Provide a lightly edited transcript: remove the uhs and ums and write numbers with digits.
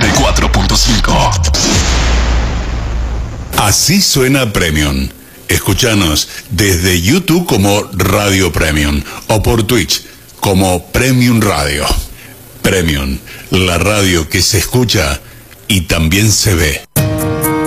94.5. Así suena Premium. Escúchanos desde YouTube como Radio Premium o por Twitch como Premium Radio. Premium, la radio que se escucha y también se ve.